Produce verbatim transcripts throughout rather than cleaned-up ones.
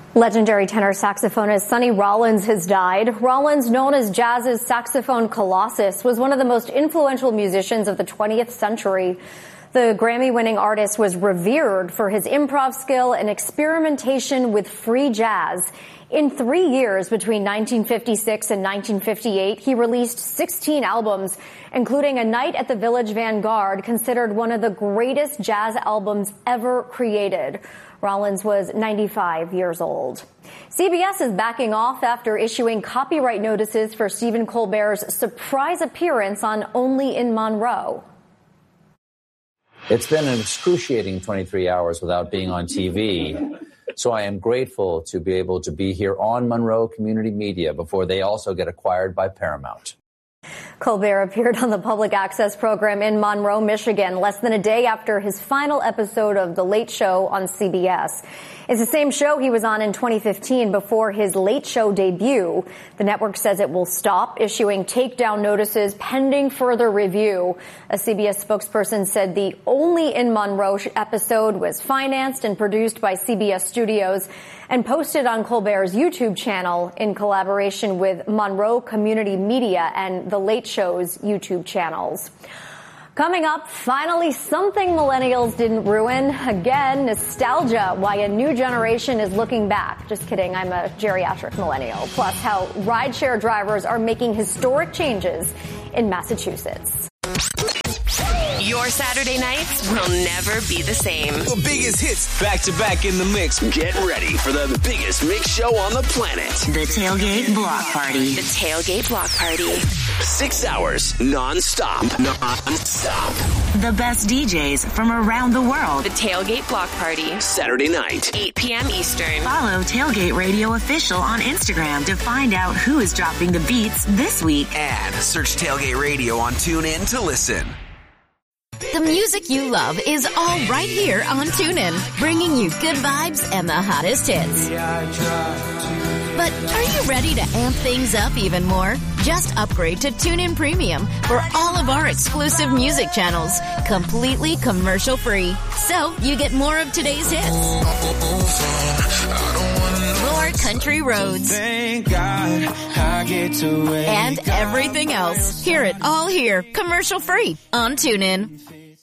Legendary tenor saxophonist Sonny Rollins has died. Rollins, known as jazz's saxophone colossus, was one of the most influential musicians of the twentieth century. The Grammy-winning artist was revered for his improv skill and experimentation with free jazz. In three years, between nineteen fifty-six and nineteen fifty-eight, he released sixteen albums, including A Night at the Village Vanguard, considered one of the greatest jazz albums ever created. Rollins was ninety-five years old. C B S is backing off after issuing copyright notices for Stephen Colbert's surprise appearance on Only in Monroe. It's been an excruciating twenty-three hours without being on T V. So I am grateful to be able to be here on Monroe Community Media before they also get acquired by Paramount. Colbert appeared on the public access program in Monroe, Michigan, less than a day after his final episode of The Late Show on C B S. It's the same show he was on in twenty fifteen before his Late Show debut. The network says it will stop issuing takedown notices pending further review. A C B S spokesperson said the Only in Monroe episode was financed and produced by C B S Studios and posted on Colbert's YouTube channel in collaboration with Monroe Community Media and The Late Show's YouTube channels. Coming up, finally something millennials didn't ruin. Again, nostalgia, why a new generation is looking back. Just kidding, I'm a geriatric millennial. Plus how rideshare drivers are making historic changes in Massachusetts. Your Saturday nights will never be the same. The biggest hits back to back in the mix. Get ready for the biggest mix show on the planet. The Tailgate Block Party. The Tailgate Block Party. Six hours non-stop. Non-stop. The best D Js from around the world. The Tailgate Block Party. Saturday night. eight p.m. Eastern. Follow Tailgate Radio Official on Instagram to find out who is dropping the beats this week. And search Tailgate Radio on TuneIn to listen. The music you love is all right here on TuneIn, bringing you good vibes and the hottest hits. But are you ready to amp things up even more? Just upgrade to TuneIn Premium for all of our exclusive music channels, completely commercial-free. So you get more of today's hits. More country roads. Thank God I get to wake and everything else. Hear it all here, commercial-free on TuneIn.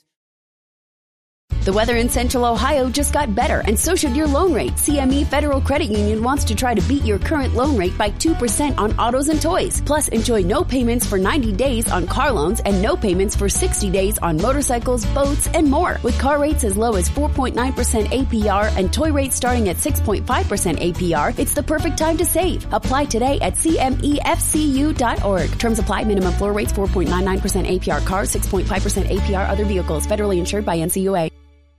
The weather in Central Ohio just got better, and so should your loan rate. C M E Federal Credit Union wants to try to beat your current loan rate by two percent on autos and toys. Plus, enjoy no payments for ninety days on car loans and no payments for sixty days on motorcycles, boats, and more. With car rates as low as four point nine percent A P R and toy rates starting at six point five percent A P R, it's the perfect time to save. Apply today at C M E F C U dot org. Terms apply. Minimum floor rates four point nine nine percent A P R cars, six point five percent A P R other vehicles. Federally insured by N C U A.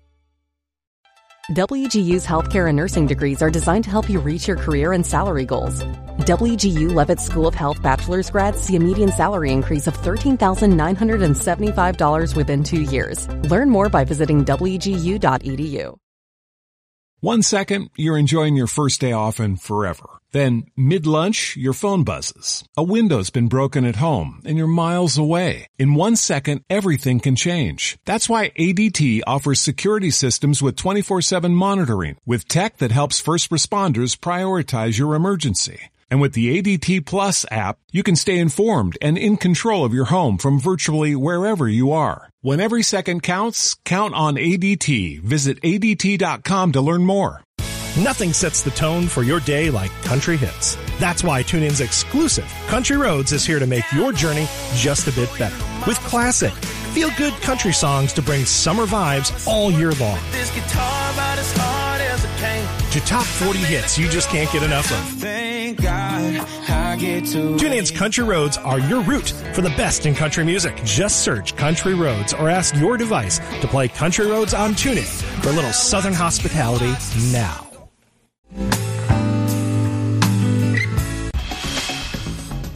W G U's healthcare and nursing degrees are designed to help you reach your career and salary goals. W G U Levitt School of Health bachelor's grads see a median salary increase of thirteen thousand nine hundred seventy-five dollars within two years. Learn more by visiting W G U dot E D U. One second, you're enjoying your first day off and forever. Then, mid-lunch, your phone buzzes. A window's been broken at home, and you're miles away. In one second, everything can change. That's why A D T offers security systems with twenty-four seven monitoring, with tech that helps first responders prioritize your emergency. And with the A D T Plus app, you can stay informed and in control of your home from virtually wherever you are. When every second counts, count on A D T. Visit A D T dot com to learn more. Nothing sets the tone for your day like country hits. That's why TuneIn's exclusive Country Roads is here to make your journey just a bit better. With classic, feel-good country songs to bring summer vibes all year long. This guitar about as hard as it can. To top forty hits you just can't get enough of. Thank God I get to TuneIn's Country Roads are your route for the best in country music. Just search Country Roads or ask your device to play Country Roads on TuneIn for a little Southern hospitality now.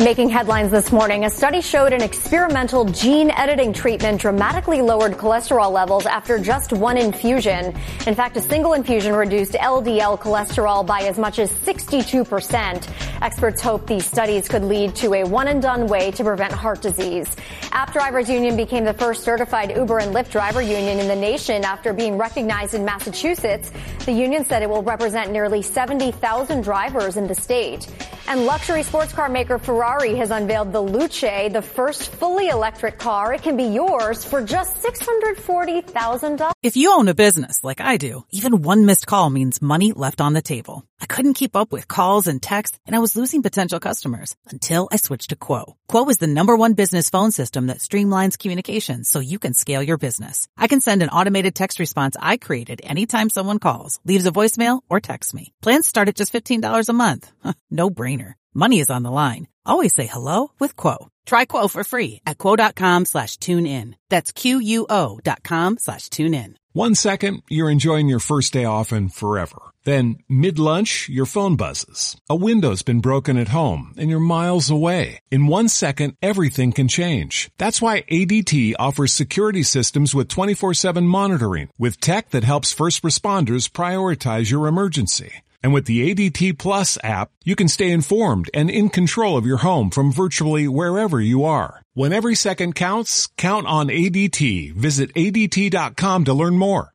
Making headlines this morning, a study showed an experimental gene editing treatment dramatically lowered cholesterol levels after just one infusion. In fact, a single infusion reduced L D L cholesterol by as much as sixty-two percent. Experts hope these studies could lead to a one-and-done way to prevent heart disease. App Drivers Union became the first certified Uber and Lyft driver union in the nation after being recognized in Massachusetts. The union said it will represent nearly seventy thousand drivers in the state. And luxury sports car maker Ferrari has unveiled the Luce, the first fully electric car. It can be yours for just six hundred forty thousand dollars. If you own a business like I do, even one missed call means money left on the table. I couldn't keep up with calls and texts, and I was losing potential customers until I switched to Quo. Quo is the number one business phone system that streamlines communications so you can scale your business. I can send an automated text response I created anytime someone calls, leaves a voicemail, or texts me. Plans start at just fifteen dollars a month. No brainer. Money is on the line. Always say hello with Quo. Try Quo for free at quo.com slash tune in. That's Q-U-O dot com slash tune in. One second, you're enjoying your first day off and forever. Then, mid-lunch, your phone buzzes. A window's been broken at home and you're miles away. In one second, everything can change. That's why A D T offers security systems with twenty-four seven monitoring, with tech that helps first responders prioritize your emergency. And with the A D T Plus app, you can stay informed and in control of your home from virtually wherever you are. When every second counts, count on A D T. Visit A D T dot com to learn more.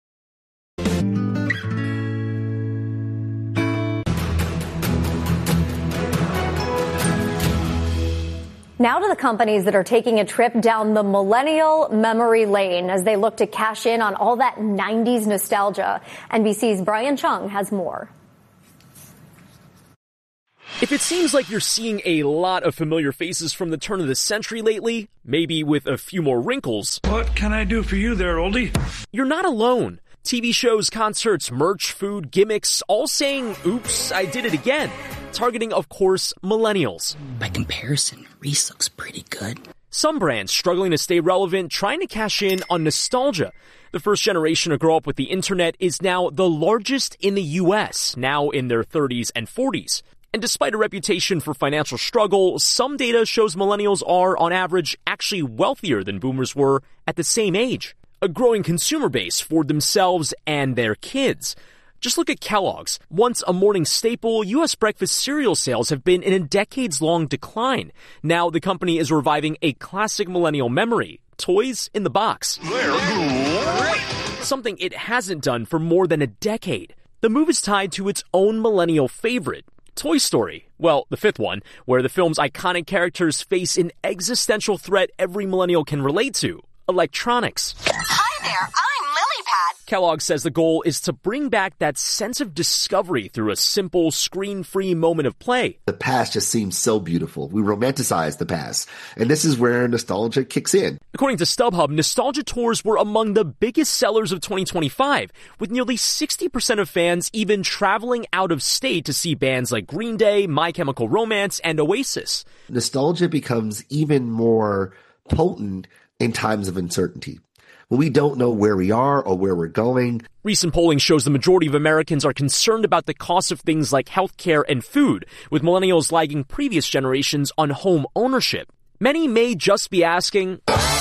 Now to the companies that are taking a trip down the millennial memory lane as they look to cash in on all that nineties nostalgia. N B C's Brian Chung has more. If it seems like you're seeing a lot of familiar faces from the turn of the century lately, maybe with a few more wrinkles. What can I do for you there, oldie? You're not alone. T V shows, concerts, merch, food, gimmicks, all saying, oops, I did it again. Targeting, of course, millennials. By comparison, Reese looks pretty good. Some brands struggling to stay relevant, trying to cash in on nostalgia. The first generation to grow up with the internet is now the largest in the U S, now in their thirties and forties. And despite a reputation for financial struggle, some data shows millennials are, on average, actually wealthier than boomers were at the same age. A growing consumer base for themselves and their kids. Just look at Kellogg's. Once a morning staple, U S breakfast cereal sales have been in a decades-long decline. Now the company is reviving a classic millennial memory, toys in the box. Something it hasn't done for more than a decade. The move is tied to its own millennial favorite, Toy Story. Well, the fifth one, where the film's iconic characters face an existential threat every millennial can relate to, electronics. Hi there, I'm LilyPad. Kellogg says the goal is to bring back that sense of discovery through a simple, screen-free moment of play. The past just seems so beautiful. We romanticize the past. And this is where nostalgia kicks in. According to StubHub, nostalgia tours were among the biggest sellers of twenty twenty-five, with nearly sixty percent of fans even traveling out of state to see bands like Green Day, My Chemical Romance, and Oasis. Nostalgia becomes even more potent in times of uncertainty, when we don't know where we are or where we're going. Recent polling shows the majority of Americans are concerned about the cost of things like healthcare and food, with millennials lagging previous generations on home ownership. Many may just be asking,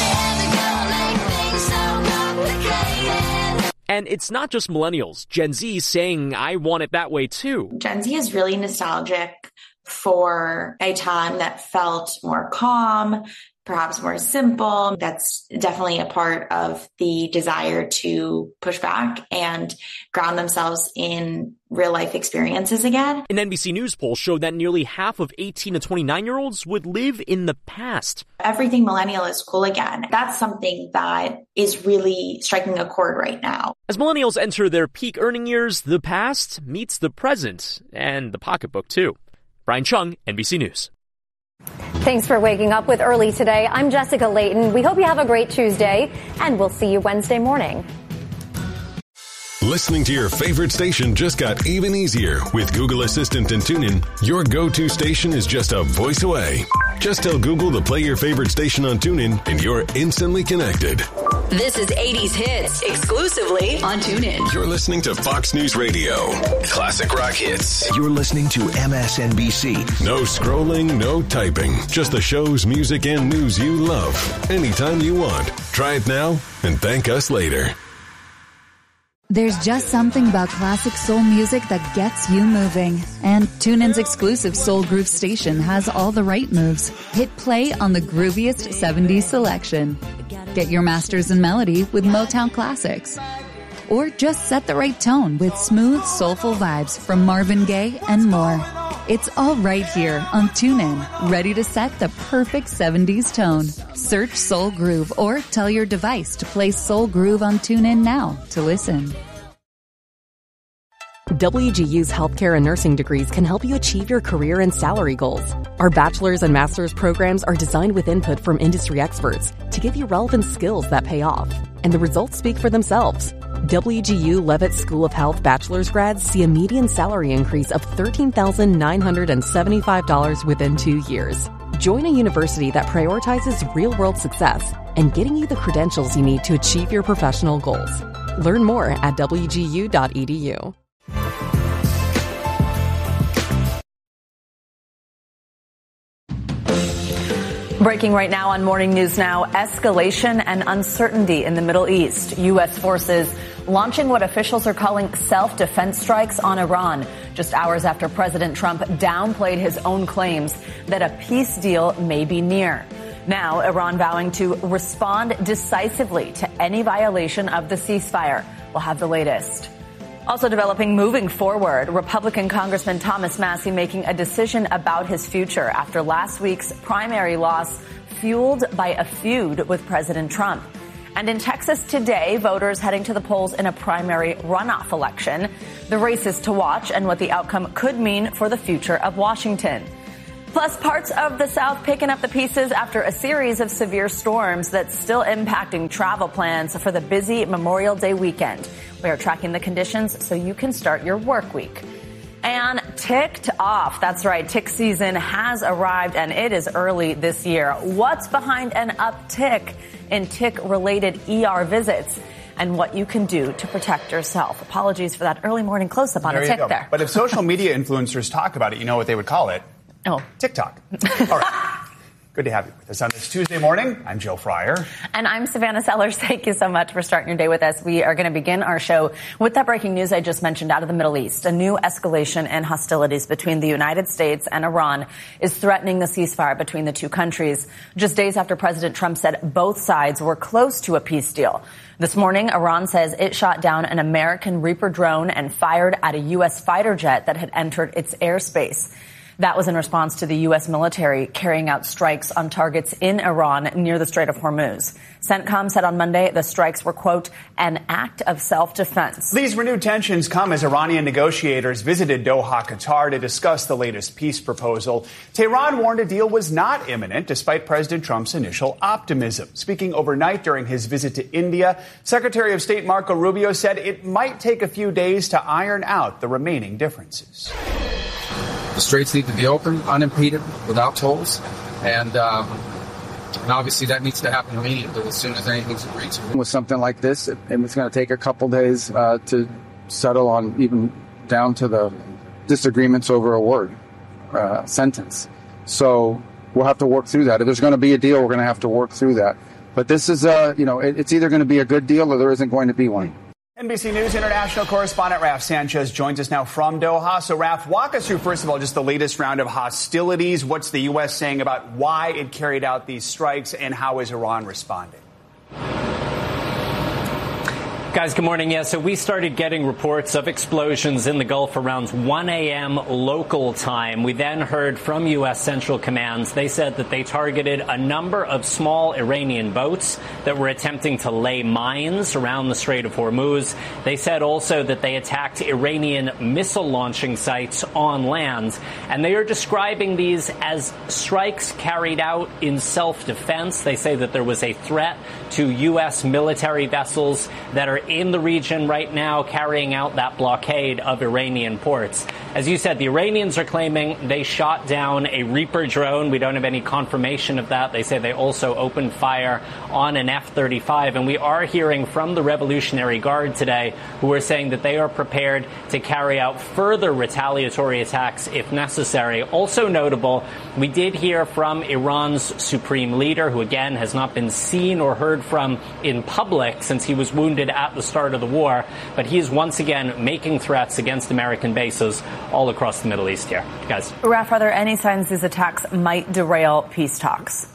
and it's not just millennials. Gen Z saying, I want it that way too. Gen Z is really nostalgic for a time that felt more calm, perhaps more simple. That's definitely a part of the desire to push back and ground themselves in real life experiences again. An N B C News poll showed that nearly half of eighteen to twenty-nine year olds would live in the past. Everything millennial is cool again. That's something that is really striking a chord right now. As millennials enter their peak earning years, the past meets the present and the pocketbook too. Brian Chung, N B C News. Thanks for waking up with Early today. I'm Jessica Layton. We hope you have a great Tuesday, and we'll see you Wednesday morning. Listening to your favorite station just got even easier with Google Assistant and TuneIn. Your go-to station is just a voice away. Just tell Google to play your favorite station on TuneIn, and you're instantly connected. This is eighties Hits, exclusively on TuneIn. You're listening to Fox News Radio. Classic rock hits. You're listening to M S N B C. No scrolling, no typing. Just the shows, music, and news you love. Anytime you want. Try it now and thank us later. There's just something about classic soul music that gets you moving. And TuneIn's exclusive Soul Groove station has all the right moves. Hit play on the grooviest seventies selection. Get your masters in melody with Motown classics. Or just set the right tone with smooth, soulful vibes from Marvin Gaye and more. It's all right here on TuneIn, ready to set the perfect seventies tone. Search Soul Groove or tell your device to play Soul Groove on TuneIn now to listen. W G U's healthcare and nursing degrees can help you achieve your career and salary goals. Our bachelor's and master's programs are designed with input from industry experts to give you relevant skills that pay off. And the results speak for themselves. W G U Leavitt School of Health bachelor's grads see a median salary increase of thirteen thousand nine hundred seventy-five dollars within two years. Join a university that prioritizes real-world success and getting you the credentials you need to achieve your professional goals. Learn more at w g u dot e d u. Breaking right now on Morning News Now, escalation and uncertainty in the Middle East. U S forces launching what officials are calling self-defense strikes on Iran, just hours after President Trump downplayed his own claims that a peace deal may be near. Now, Iran vowing to respond decisively to any violation of the ceasefire. We'll have the latest. Also developing moving forward, Republican Congressman Thomas Massie making a decision about his future after last week's primary loss fueled by a feud with President Trump. And in Texas today, voters heading to the polls in a primary runoff election. The races to watch and what the outcome could mean for the future of Washington. Plus, parts of the South picking up the pieces after a series of severe storms that's still impacting travel plans for the busy Memorial Day weekend. We are tracking the conditions so you can start your work week. And ticked off. That's right. Tick season has arrived and it is early this year. What's behind an uptick in tick-related E R visits? And what you can do to protect yourself. Apologies for that early morning close-up on there a tick there. But if social media influencers talk about it, you know what they would call it? Oh. TikTok. All right. Good to have you with us on this Tuesday morning. I'm Joe Fryer. And I'm Savannah Sellers. Thank you so much for starting your day with us. We are going to begin our show with that breaking news I just mentioned out of the Middle East. A new escalation in hostilities between the United States and Iran is threatening the ceasefire between the two countries, just days after President Trump said both sides were close to a peace deal. This morning, Iran says it shot down an American Reaper drone and fired at a U S fighter jet that had entered its airspace. That was in response to the U S military carrying out strikes on targets in Iran near the Strait of Hormuz. CENTCOM said on Monday the strikes were, quote, an act of self-defense. These renewed tensions come as Iranian negotiators visited Doha, Qatar to discuss the latest peace proposal. Tehran warned a deal was not imminent despite President Trump's initial optimism. Speaking overnight during his visit to India, Secretary of State Marco Rubio said it might take a few days to iron out the remaining differences. The straits need to be open, unimpeded, without tolls, and um, and obviously that needs to happen immediately as soon as anything's agreed to. With something like this, it, it's going to take a couple days uh, to settle on, even down to the disagreements over a word, uh, sentence. So we'll have to work through that. If there's going to be a deal, we're going to have to work through that. But this is, uh, you know, it, it's either going to be a good deal or there isn't going to be one. N B C News international correspondent Raf Sanchez joins us now from Doha. So, Raf, walk us through, first of all, just the latest round of hostilities. What's the U S saying about why it carried out these strikes, and how is Iran responding? Guys, good morning. Yeah, so we started getting reports of explosions in the Gulf around one a.m. local time. We then heard from U S Central Commands. They said that they targeted a number of small Iranian boats that were attempting to lay mines around the Strait of Hormuz. They said also that they attacked Iranian missile launching sites on land. And they are describing these as strikes carried out in self-defense. They say that there was a threat to U S military vessels that are in the region right now carrying out that blockade of Iranian ports. As you said, the Iranians are claiming they shot down a Reaper drone. We don't have any confirmation of that. They say they also opened fire on an F thirty-five. And we are hearing from the Revolutionary Guard today who are saying that they are prepared to carry out further retaliatory attacks if necessary. Also notable, we did hear from Iran's supreme leader, who again has not been seen or heard from in public since he was wounded at the start of the war. But he is once again making threats against American bases all across the Middle East here. Guys. Raf, are there any signs these attacks might derail peace talks?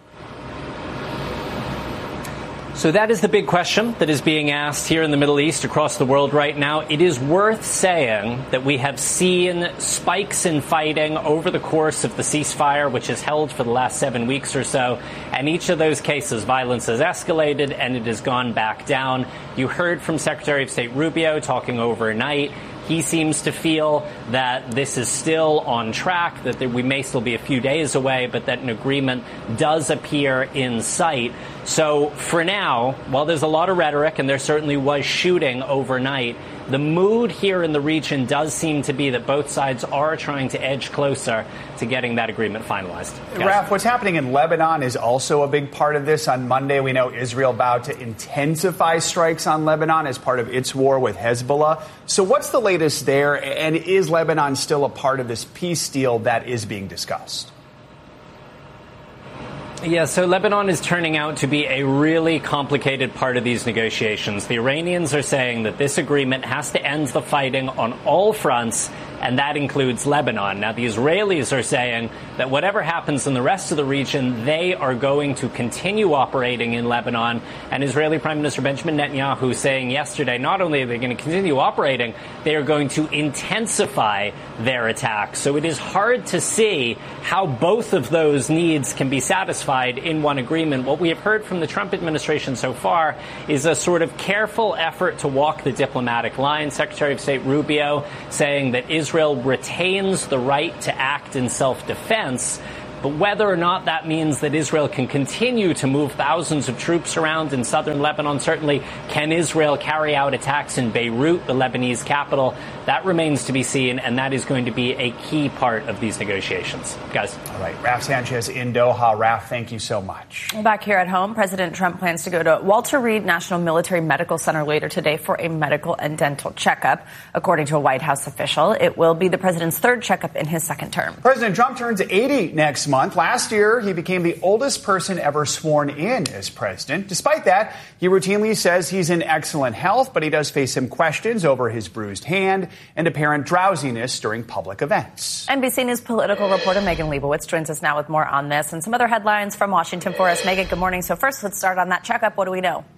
So that is the big question that is being asked here in the Middle East, across the world right now. It is worth saying that we have seen spikes in fighting over the course of the ceasefire, which has held for the last seven weeks or so. And each of those cases, violence has escalated and it has gone back down. You heard from Secretary of State Rubio talking overnight. He seems to feel that this is still on track, that we may still be a few days away, but that an agreement does appear in sight. So for now, while there's a lot of rhetoric, and there certainly was shooting overnight, the mood here in the region does seem to be that both sides are trying to edge closer to getting that agreement finalized. Guys. Raf, what's happening in Lebanon is also a big part of this. On Monday, we know Israel vowed to intensify strikes on Lebanon as part of its war with Hezbollah. So what's the latest there? And is Lebanon still a part of this peace deal that is being discussed? Yeah, so Lebanon is turning out to be a really complicated part of these negotiations. The Iranians are saying that this agreement has to end the fighting on all fronts, and that includes Lebanon. Now, the Israelis are saying that whatever happens in the rest of the region, they are going to continue operating in Lebanon. And Israeli Prime Minister Benjamin Netanyahu saying yesterday, not only are they going to continue operating, they are going to intensify their attacks. So it is hard to see how both of those needs can be satisfied in one agreement. What we have heard from the Trump administration so far is a sort of careful effort to walk the diplomatic line. Secretary of State Rubio saying that Israel retains the right to act in self-defense. But whether or not that means that Israel can continue to move thousands of troops around in southern Lebanon, certainly can Israel carry out attacks in Beirut, the Lebanese capital, that remains to be seen, and that is going to be a key part of these negotiations. Guys. All right. Raf Sanchez in Doha. Raf, thank you so much. Back here at home, President Trump plans to go to Walter Reed National Military Medical Center later today for a medical and dental checkup. According to a White House official, it will be the president's third checkup in his second term. President Trump turns eighty next month. Last year, he became the oldest person ever sworn in as president. Despite that, he routinely says he's in excellent health, but he does face some questions over his bruised hand and apparent drowsiness during public events. N B C News political reporter Megan Leibowitz joins us now with more on this and some other headlines from Washington for us. Megan, good morning. So first, let's start on that checkup. What do we know?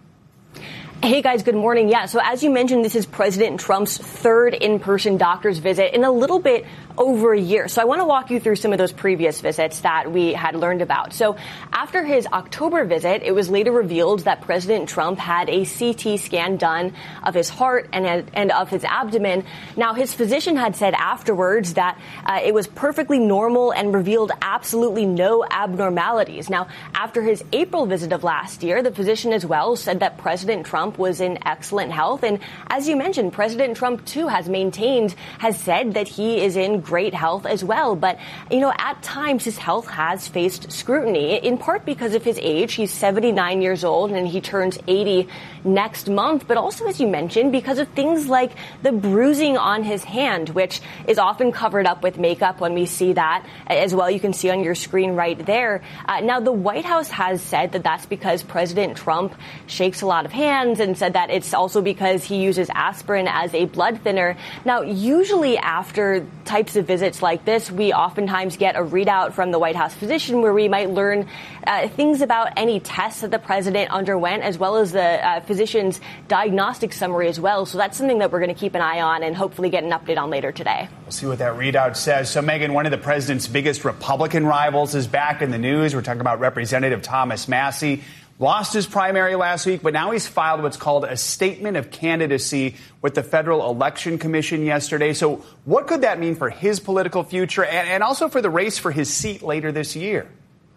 Hey, guys, good morning. Yeah, so as you mentioned, this is President Trump's third in-person doctor's visit in a little bit over a year. So I want to walk you through some of those previous visits that we had learned about. So after his October visit, it was later revealed that President Trump had a C T scan done of his heart and, and of his abdomen. Now, his physician had said afterwards that uh, it was perfectly normal and revealed absolutely no abnormalities. Now, after his April visit of last year, the physician as well said that President Trump was in excellent health. And as you mentioned, President Trump, too, has maintained, has said that he is in great health as well. But, you know, at times his health has faced scrutiny, in part because of his age. He's seventy-nine years old and he turns eighty next month. But also, as you mentioned, because of things like the bruising on his hand, which is often covered up with makeup when we see that as well. You can see on your screen right there. Uh, now, the White House has said that that's because President Trump shakes a lot of hands, and said that it's also because he uses aspirin as a blood thinner. Now, usually after types of visits like this, we oftentimes get a readout from the White House physician where we might learn uh, things about any tests that the president underwent, as well as the uh, physician's diagnostic summary as well. So that's something that we're going to keep an eye on and hopefully get an update on later today. We'll see what that readout says. So, Megan, one of the president's biggest Republican rivals is back in the news. We're talking about Representative Thomas Massie. Lost his primary last week, but now he's filed what's called a statement of candidacy with the Federal Election Commission yesterday. So what could that mean for his political future and, and also for the race for his seat later this year?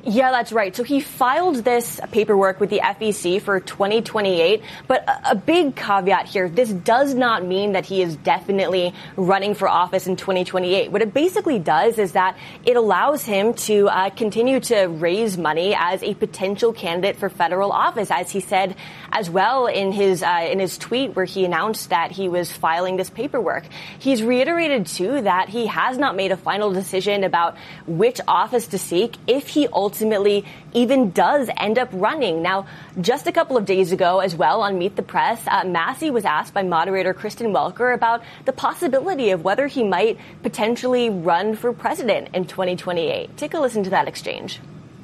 Yeah, that's right. So he filed this paperwork with the F E C for twenty twenty-eight. But a, a big caveat here, this does not mean that he is definitely running for office in twenty twenty-eight. What it basically does is that it allows him to uh, continue to raise money as a potential candidate for federal office, as he said as well in his uh, in his tweet where he announced that he was filing this paperwork. He's reiterated, too, that he has not made a final decision about which office to seek if he ultimately ultimately even does end up running. Now, just a couple of days ago as well on Meet the Press, uh, Massey was asked by moderator Kristen Welker about the possibility of whether he might potentially run for president in twenty twenty-eight. Take a listen to that exchange.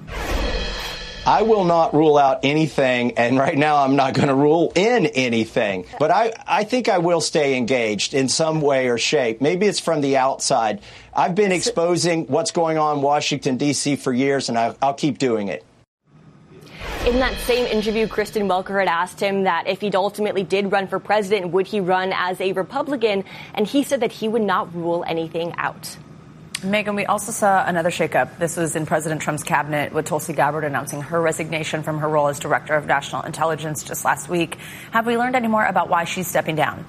I will not rule out anything, and right now I'm not going to rule in anything. But I, I think I will stay engaged in some way or shape. Maybe it's from the outside. I've been exposing what's going on in Washington, D C for years, and I, I'll keep doing it. In that same interview, Kristen Welker had asked him that if he ultimately did run for president, would he run as a Republican? And he said that he would not rule anything out. Megan, we also saw another shakeup. This was in President Trump's cabinet with Tulsi Gabbard announcing her resignation from her role as Director of National Intelligence just last week. Have we learned any more about why she's stepping down?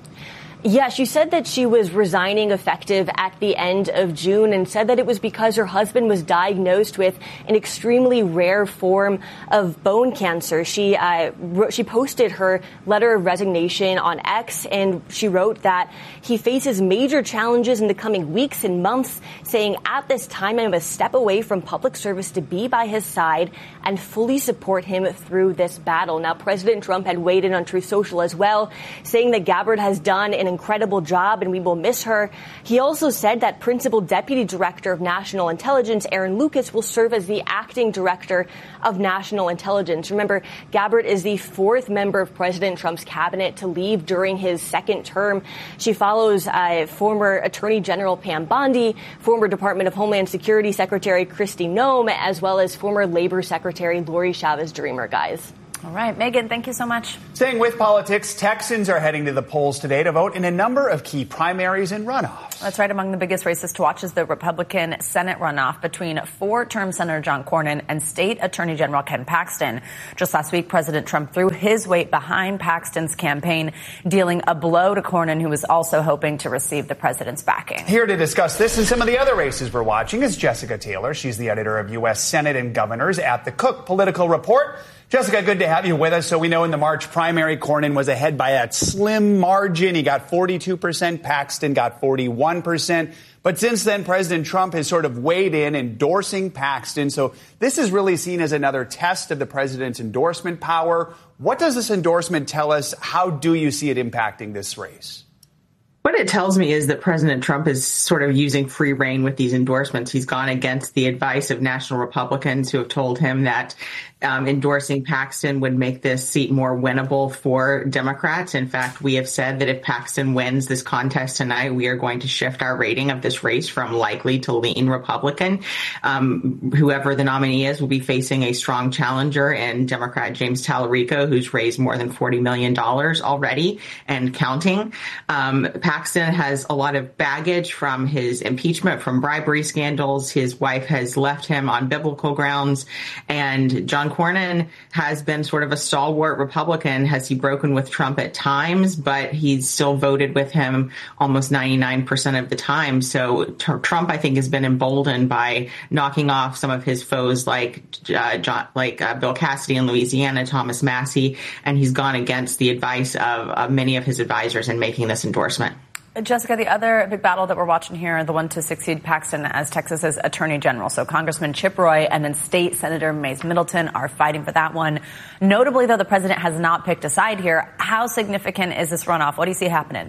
Yeah, she said that she was resigning effective at the end of June and said that it was because her husband was diagnosed with an extremely rare form of bone cancer. She uh, wrote, she posted her letter of resignation on X, and she wrote that he faces major challenges in the coming weeks and months, saying, "At this time, I'm a step away from public service to be by his side and fully support him through this battle." Now, President Trump had weighed in on Truth Social as well, saying that Gabbard has done an incredible job and we will miss her. He also said that Principal Deputy Director of National Intelligence, Aaron Lucas, will serve as the acting director of National Intelligence. Remember, Gabbard is the fourth member of President Trump's cabinet to leave during his second term. She follows uh, former Attorney General Pam Bondi, former Department of Homeland Security Secretary Kristi Noem, as well as former Labor Secretary Lori Chavez-Dreamer, guys. All right, Megan, thank you so much. Staying with politics, Texans are heading to the polls today to vote in a number of key primaries and runoffs. That's right. Among the biggest races to watch is the Republican Senate runoff between four-term Senator John Cornyn and State Attorney General Ken Paxton. Just last week, President Trump threw his weight behind Paxton's campaign, dealing a blow to Cornyn, who was also hoping to receive the president's backing. Here to discuss this and some of the other races we're watching is Jessica Taylor. She's the editor of U S Senate and Governors at the Cook Political Report. Jessica, good to have you with us. So we know in the March primary, Cornyn was ahead by a slim margin. He got forty-two percent. Paxton got forty-one percent. But since then, President Trump has sort of weighed in, endorsing Paxton. So this is really seen as another test of the president's endorsement power. What does this endorsement tell us? How do you see it impacting this race? What it tells me is that President Trump is sort of using free rein with these endorsements. He's gone against the advice of national Republicans who have told him that um, endorsing Paxton would make this seat more winnable for Democrats. In fact, we have said that if Paxton wins this contest tonight, we are going to shift our rating of this race from likely to lean Republican. Um, whoever the nominee is will be facing a strong challenger in Democrat James Tallarico, who's raised more than forty million dollars already and counting. Um, Paxton has a lot of baggage from his impeachment, from bribery scandals. His wife has left him on biblical grounds. And John Cornyn has been sort of a stalwart Republican. Has he broken with Trump at times? But he's still voted with him almost ninety-nine percent of the time. So t- Trump, I think, has been emboldened by knocking off some of his foes like uh, John, like uh, Bill Cassidy in Louisiana, Thomas Massey, and he's gone against the advice of, of many of his advisors in making this endorsement. Jessica, the other big battle that we're watching here, the one to succeed Paxton as Texas's Attorney General. So Congressman Chip Roy and then State Senator Mace Middleton are fighting for that one. Notably, though, the president has not picked a side here. How significant is this runoff? What do you see happening?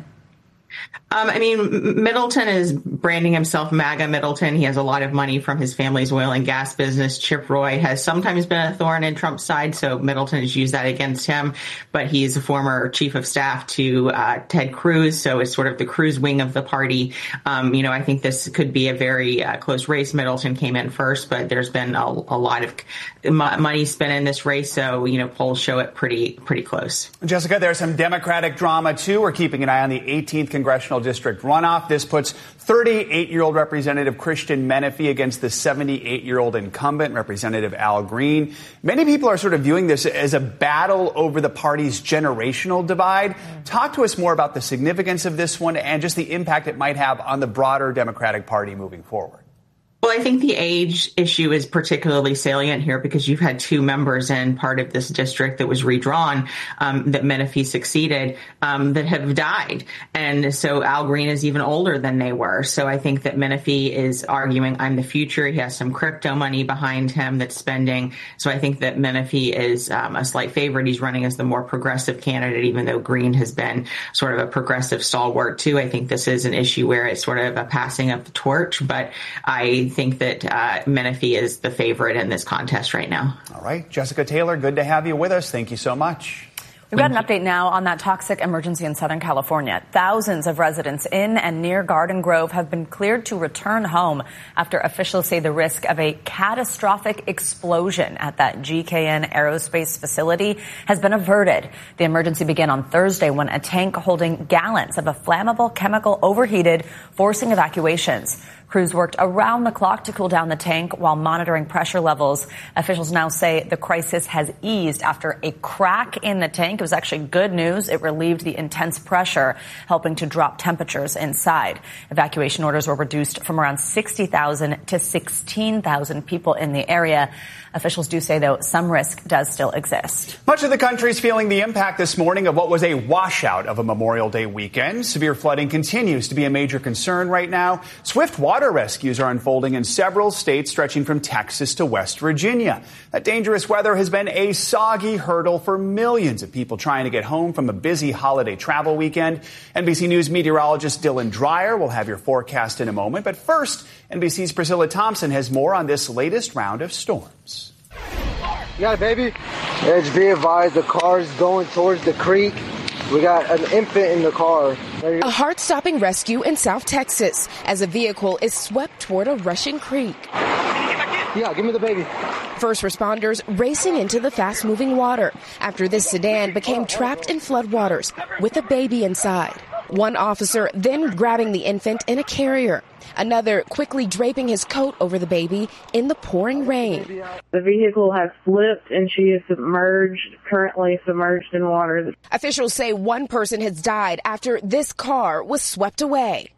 Um, I mean, Middleton is branding himself MAGA Middleton. He has a lot of money from his family's oil and gas business. Chip Roy has sometimes been a thorn in Trump's side, so Middleton has used that against him. But he's a former chief of staff to uh, Ted Cruz, so it's sort of the Cruz wing of the party. Um, you know, I think this could be a very uh, close race. Middleton came in first, but there's been a, a lot of money spent in this race, so, you know, polls show it pretty, pretty close. Jessica, there's some Democratic drama, too. We're keeping an eye on the eighteenth Congressional congressional district runoff. This puts thirty-eight-year-old Representative Christian Menefee against the seventy-eight-year-old incumbent, Representative Al Green. Many people are sort of viewing this as a battle over the party's generational divide. Talk to us more about the significance of this one and just the impact it might have on the broader Democratic Party moving forward. Well, I think the age issue is particularly salient here because you've had two members in part of this district that was redrawn um, that Menefee succeeded um, that have died. And so Al Green is even older than they were. So I think that Menefee is arguing, I'm the future. He has some crypto money behind him that's spending. So I think that Menefee is um, a slight favorite. He's running as the more progressive candidate, even though Green has been sort of a progressive stalwart, too. I think this is an issue where it's sort of a passing of the torch. But I think that uh, Menefee is the favorite in this contest right now. All right. Jessica Taylor, good to have you with us. Thank you so much. We've got an update now on that toxic emergency in Southern California. Thousands of residents in and near Garden Grove have been cleared to return home after officials say the risk of a catastrophic explosion at that G K N aerospace facility has been averted. The emergency began on Thursday when a tank holding gallons of a flammable chemical overheated, forcing evacuations. Crews worked around the clock to cool down the tank while monitoring pressure levels. Officials now say the crisis has eased after a crack in the tank. It was actually good news. It relieved the intense pressure, helping to drop temperatures inside. Evacuation orders were reduced from around sixty thousand to sixteen thousand people in the area. Officials do say, though, some risk does still exist. Much of the country is feeling the impact this morning of what was a washout of a Memorial Day weekend. Severe flooding continues to be a major concern right now. Swift water rescues are unfolding in several states, stretching from Texas to West Virginia. That dangerous weather has been a soggy hurdle for millions of people trying to get home from a busy holiday travel weekend. N B C News meteorologist Dylan Dreyer will have your forecast in a moment. But first, N B C's Priscilla Thompson has more on this latest round of storms. You got it, baby. Edge be advised, the car's going towards the creek. We got an infant in the car. A heart-stopping rescue in South Texas as a vehicle is swept toward a rushing creek. Yeah, give me the baby. First responders racing into the fast-moving water after this sedan became trapped in floodwaters with a baby inside. One officer then grabbing the infant in a carrier. Another quickly draping his coat over the baby in the pouring rain. The vehicle has slipped and she is submerged, currently submerged in water. Officials say one person has died after this car was swept away.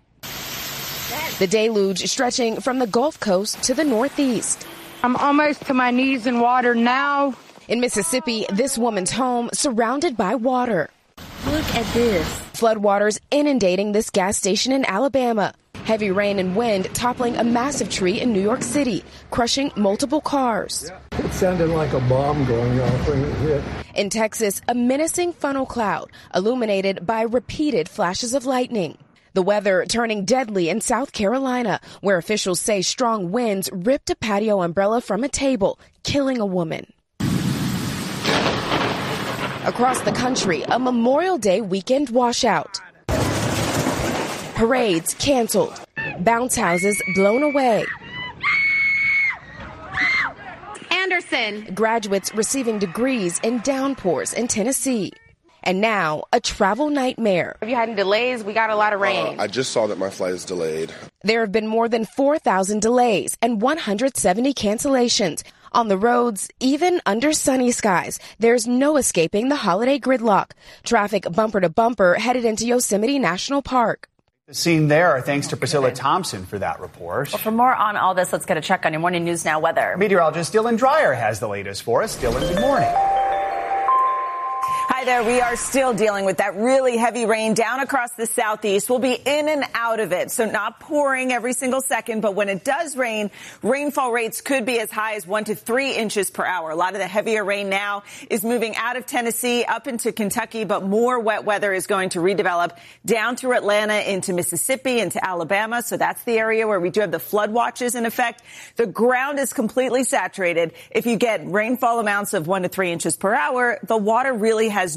The deluge stretching from the Gulf Coast to the Northeast. I'm almost to my knees in water now. In Mississippi, this woman's home surrounded by water. Look at this. Floodwaters inundating this gas station in Alabama. Heavy rain and wind toppling a massive tree in New York City, crushing multiple cars. It sounded like a bomb going off when it hit. In Texas, a menacing funnel cloud illuminated by repeated flashes of lightning. The weather turning deadly in South Carolina, where officials say strong winds ripped a patio umbrella from a table, killing a woman. Across the country, a Memorial Day weekend washout. Parades canceled. Bounce houses blown away. Anderson. Graduates receiving degrees in downpours in Tennessee. And now, a travel nightmare. Have you had any delays? We got a lot of rain. Uh, I just saw that my flight is delayed. There have been more than four thousand delays and one hundred seventy cancellations. On the roads, even under sunny skies, there's no escaping the holiday gridlock. Traffic bumper to bumper headed into Yosemite National Park. The scene there, thanks to Priscilla Thompson for that report. Well, for more on all this, let's get a check on your Morning News Now weather. Meteorologist Dylan Dreyer has the latest for us. Dylan, good morning. Hi there. We are still dealing with that really heavy rain down across the southeast. We'll be in and out of it, so not pouring every single second. But when it does rain, rainfall rates could be as high as one to three inches per hour. A lot of the heavier rain now is moving out of Tennessee up into Kentucky, but more wet weather is going to redevelop down through Atlanta into Mississippi, into Alabama. So that's the area where we do have the flood watches in effect. The ground is completely saturated. If you get rainfall amounts of one to three inches per hour, the water really has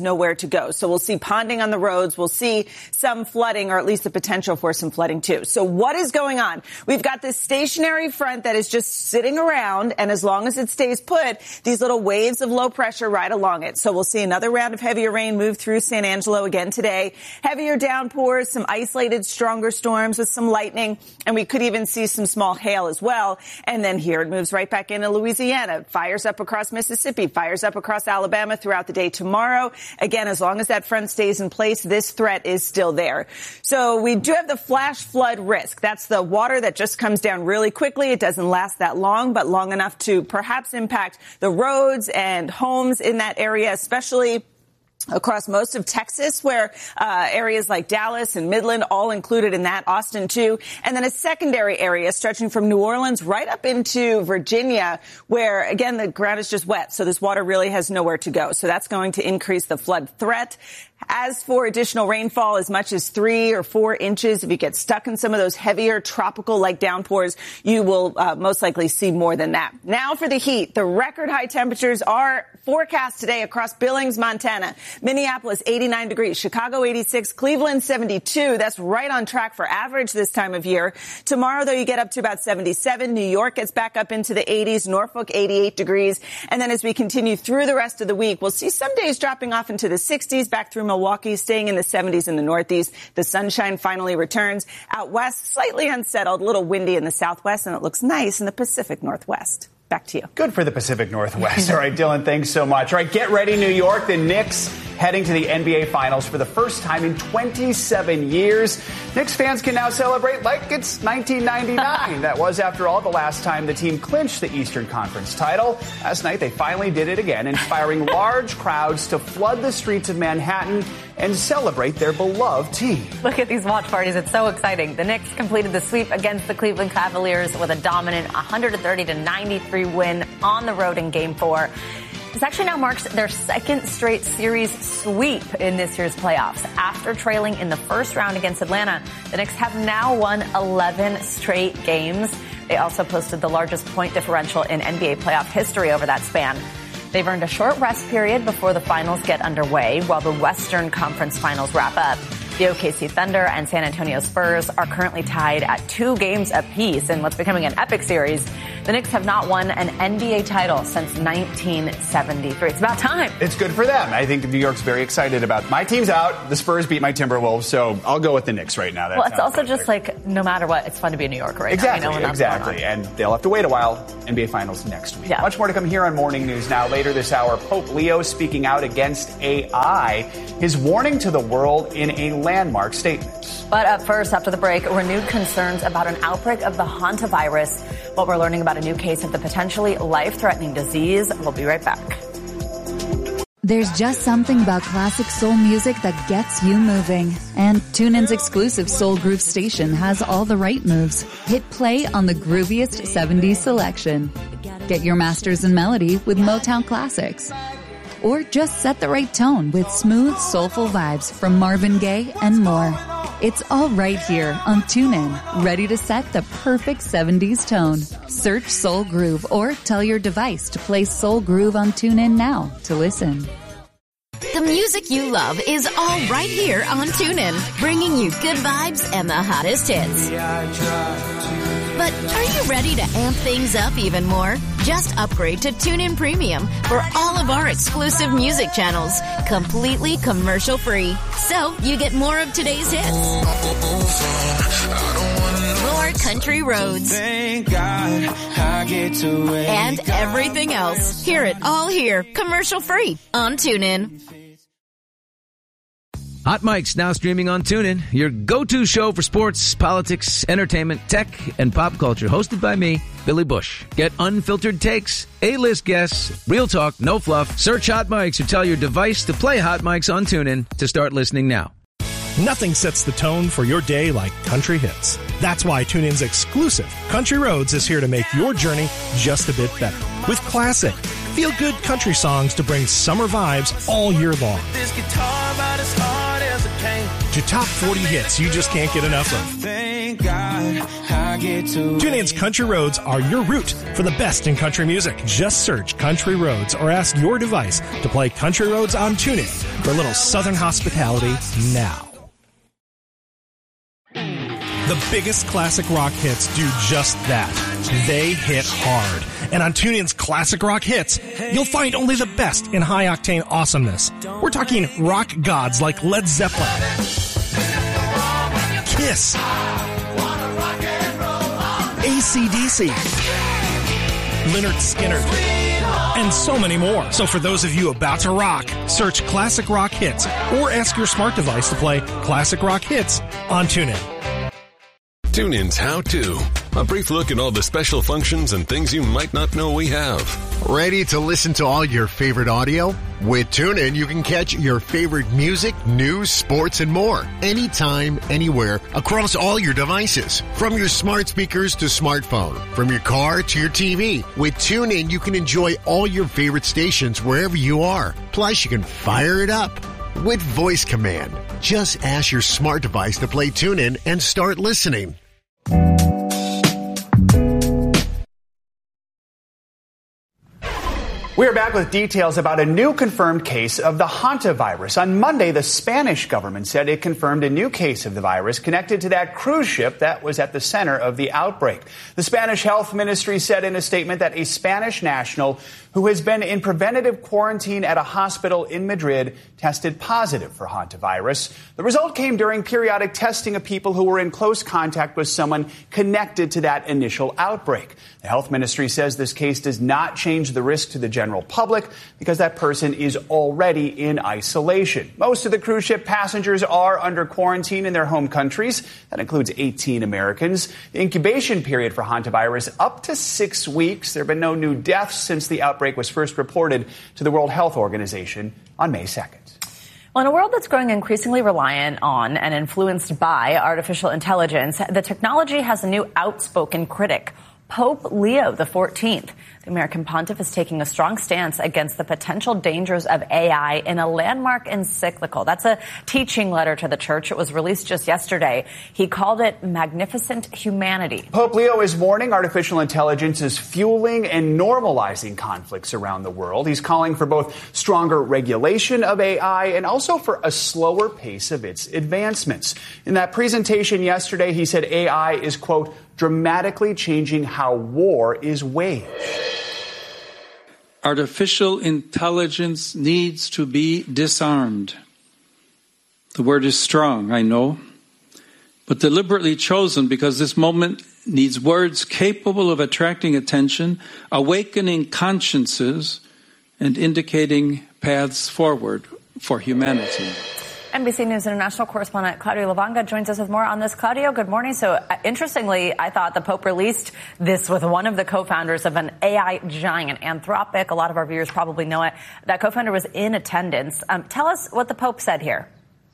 nowhere to go. So we'll see ponding on the roads. We'll see some flooding, or at least the potential for some flooding too. So what is going on? We've got this stationary front that is just sitting around, and as long as it stays put, these little waves of low pressure right along it. So we'll see another round of heavier rain move through San Angelo again today. Heavier downpours, some isolated stronger storms with some lightning, and we could even see some small hail as well. And then here it moves right back into Louisiana, fires up across Mississippi, fires up across Alabama throughout the day tomorrow. Again, as long as that front stays in place, this threat is still there. So we do have the flash flood risk. That's the water that just comes down really quickly. It doesn't last that long, but long enough to perhaps impact the roads and homes in that area, especially across most of Texas, where uh, areas like Dallas and Midland all included in that, Austin too, and then a secondary area stretching from New Orleans right up into Virginia, where again the ground is just wet, so this water really has nowhere to go. So that's going to increase the flood threat. As for additional rainfall, as much as three or four inches, if you get stuck in some of those heavier tropical-like downpours, you will uh, most likely see more than that. Now for the heat. The record high temperatures are forecast today across Billings, Montana. Minneapolis, eighty-nine degrees. Chicago, eighty-six. Cleveland, seventy-two. That's right on track for average this time of year. Tomorrow, though, you get up to about seventy-seven. New York gets back up into the eighties. Norfolk, eighty-eight degrees. And then as we continue through the rest of the week, we'll see some days dropping off into the sixties, back through Milwaukee, staying in the seventies in the Northeast. The sunshine finally returns. Out west, slightly unsettled, a little windy in the Southwest, and it looks nice in the Pacific Northwest. Back to you. Good for the Pacific Northwest. All right, Dylan, thanks so much. All right, get ready, New York. The Knicks heading to the N B A Finals for the first time in twenty-seven years. Knicks fans can now celebrate like it's nineteen ninety-nine. That was, after all, the last time the team clinched the Eastern Conference title. Last night, they finally did it again, inspiring large crowds to flood the streets of Manhattan and celebrate their beloved team. Look at these watch parties. It's so exciting. The Knicks completed the sweep against the Cleveland Cavaliers with a dominant one thirty to ninety-three win on the road in Game four. This actually now marks their second straight series sweep in this year's playoffs. After trailing in the first round against Atlanta, the Knicks have now won eleven straight games. They also posted the largest point differential in N B A playoff history over that span. They've earned a short rest period before the finals get underway, while the Western Conference Finals wrap up. The O K C Thunder and San Antonio Spurs are currently tied at two games apiece in what's becoming an epic series. The Knicks have not won an N B A title since nineteen seventy-three. It's about time. It's good for them. I think New York's very excited about my team's out. The Spurs beat my Timberwolves, so I'll go with the Knicks right now. That well, it's also just like, no matter what, it's fun to be in New York right exactly, now. Exactly, exactly. And they'll have to wait a while. N B A Finals next week. Yeah. Much more to come here on Morning News Now. Later this hour, Pope Leo speaking out against A I. His warning to the world in a landmark statement. But up first, after the break, renewed concerns about an outbreak of the hantavirus. What we're learning about a new case of the potentially life-threatening disease. We'll be right back. There's just something about classic soul music that gets you moving. And TuneIn's exclusive Soul Groove station has all the right moves. Hit play on the grooviest seventies selection. Get your masters in melody with Motown classics. Or just set the right tone with smooth, soulful vibes from Marvin Gaye and more. It's all right here on TuneIn, ready to set the perfect seventies tone. Search Soul Groove or tell your device to play Soul Groove on TuneIn now to listen. The music you love is all right here on TuneIn, bringing you good vibes and the hottest hits. But are you ready to amp things up even more? Just upgrade to TuneIn Premium for all of our exclusive music channels, completely commercial-free. So you get more of today's hits, more country roads, and everything else. Hear it all here, commercial-free on TuneIn. Hot Mic's now streaming on TuneIn, your go-to show for sports, politics, entertainment, tech, and pop culture, hosted by me, Billy Bush. Get unfiltered takes, A-list guests, real talk, no fluff. Search Hot Mic's or tell your device to play Hot Mic's on TuneIn to start listening now. Nothing sets the tone for your day like country hits. That's why TuneIn's exclusive Country Roads is here to make your journey just a bit better. With classic, feel-good country songs to bring summer vibes all year long. This guitar about as hard as it came. To top forty hits you just can't get enough of. Thank God. TuneIn's Country Roads are your route for the best in country music. Just search Country Roads or ask your device to play Country Roads on TuneIn for a little Southern hospitality now. The biggest classic rock hits do just that. They hit hard. And on TuneIn's Classic Rock Hits, you'll find only the best in high-octane awesomeness. We're talking rock gods like Led Zeppelin, Kiss, A C D C, Lynyrd Skynyrd, and so many more. So for those of you about to rock, search Classic Rock Hits or ask your smart device to play Classic Rock Hits on TuneIn. TuneIn's How To. A brief look at all the special functions and things you might not know we have. Ready to listen to all your favorite audio? With TuneIn, you can catch your favorite music, news, sports, and more. Anytime, anywhere, across all your devices. From your smart speakers to smartphone. From your car to your T V. With TuneIn, you can enjoy all your favorite stations wherever you are. Plus, you can fire it up with voice command. Just ask your smart device to play TuneIn and start listening. We are back with details about a new confirmed case of the hantavirus. On Monday, the Spanish government said it confirmed a new case of the virus connected to that cruise ship that was at the center of the outbreak. The Spanish health ministry said in a statement that a Spanish national who has been in preventative quarantine at a hospital in Madrid tested positive for hantavirus. The result came during periodic testing of people who were in close contact with someone connected to that initial outbreak. The health ministry says this case does not change the risk to the general public because that person is already in isolation. Most of the cruise ship passengers are under quarantine in their home countries. That includes eighteen Americans. The incubation period for hantavirus up to six weeks. There have been no new deaths since the outbreak was first reported to the World Health Organization on May second. Well, in a world that's growing increasingly reliant on and influenced by artificial intelligence, the technology has a new outspoken critic. Pope Leo the fourteenth. The American pontiff is taking a strong stance against the potential dangers of A I in a landmark encyclical. That's a teaching letter to the church. It was released just yesterday. He called it Magnificent Humanity. Pope Leo is warning artificial intelligence is fueling and normalizing conflicts around the world. He's calling for both stronger regulation of A I and also for a slower pace of its advancements. In that presentation yesterday, he said A I is, quote, dramatically changing how war is waged. Artificial intelligence needs to be disarmed. The word is strong, I know, but deliberately chosen because this moment needs words capable of attracting attention, awakening consciences, and indicating paths forward for humanity. N B C News international correspondent Claudio Lavanga joins us with more on this. Claudio, good morning. So uh, interestingly, I thought the Pope released this with one of the co-founders of an A I giant, Anthropic. A lot of our viewers probably know it. That co-founder was in attendance. Um, tell us what the Pope said here.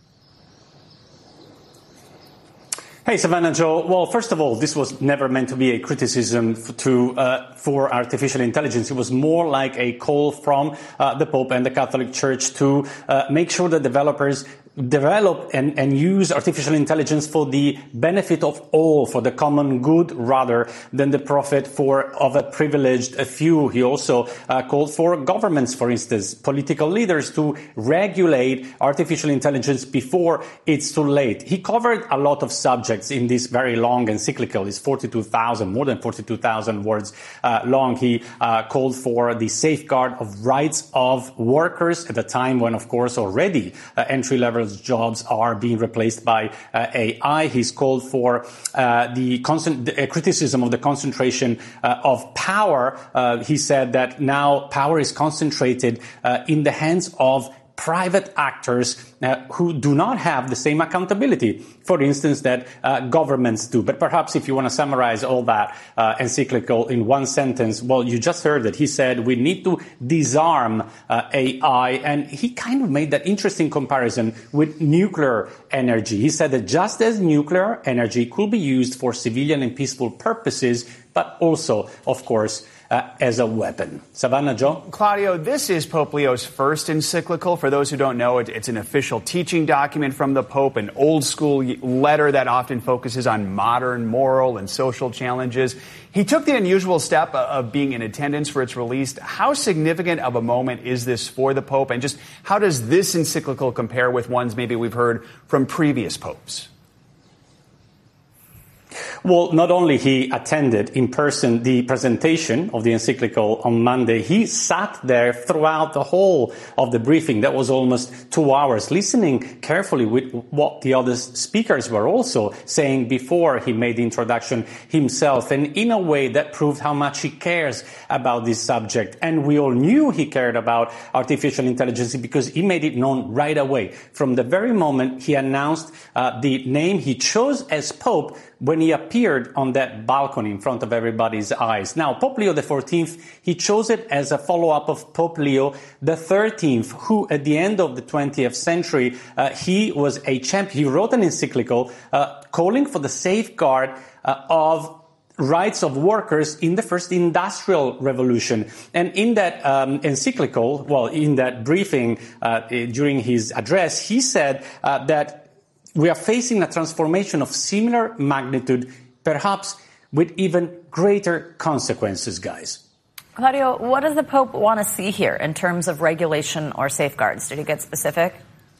Hey, Savannah Joe. Well, first of all, this was never meant to be a criticism to uh, for artificial intelligence. It was more like a call from uh, the Pope and the Catholic Church to uh, make sure that developers develop and, and use artificial intelligence for the benefit of all, for the common good, rather than the profit for of a privileged a few. He also uh, called for governments, for instance, political leaders, to regulate artificial intelligence before it's too late. He covered a lot of subjects in this very long encyclical. It's forty-two thousand, more than forty-two thousand words uh, long. He uh, called for the safeguard of rights of workers at a time when, of course, already uh, entry-level jobs are being replaced by uh, A I. He's called for uh, the, constant, the uh, criticism of the concentration uh, of power. Uh, he said that now power is concentrated uh, in the hands of private actors uh, who do not have the same accountability, for instance, that uh, governments do. But perhaps if you want to summarize all that uh, encyclical in one sentence, well, you just heard that he said we need to disarm uh, A I, and he kind of made that interesting comparison with nuclear energy. He said that just as nuclear energy could be used for civilian and peaceful purposes, but also, of course, uh, as a weapon. Savannah, Joe? Claudio, this is Pope Leo's first encyclical. For those who don't know, it, it's an official teaching document from the Pope, an old-school letter that often focuses on modern moral and social challenges. He took the unusual step of being in attendance for its release. How significant of a moment is this for the Pope? And just how does this encyclical compare with ones maybe we've heard from previous popes? Well, not only he attended in person the presentation of the encyclical on Monday, he sat there throughout the whole of the briefing. That was almost two hours, listening carefully with what the other speakers were also saying before he made the introduction himself. And in a way that proved how much he cares about this subject. And we all knew he cared about artificial intelligence because he made it known right away. From the very moment he announced uh, the name he chose as Pope, when he appeared on that balcony in front of everybody's eyes. Now, Pope Leo the fourteenth, he chose it as a follow-up of Pope Leo the thirteenth, who at the end of the twentieth century, uh, he was a champion. He wrote an encyclical uh, calling for the safeguard uh, of rights of workers in the first industrial revolution. And in that um, encyclical, well, in that briefing uh, during his address, he said uh, that we are facing a transformation of similar magnitude, perhaps with even greater consequences, guys. Claudio, what does the Pope want to see here in terms of regulation or safeguards? Did he get specific?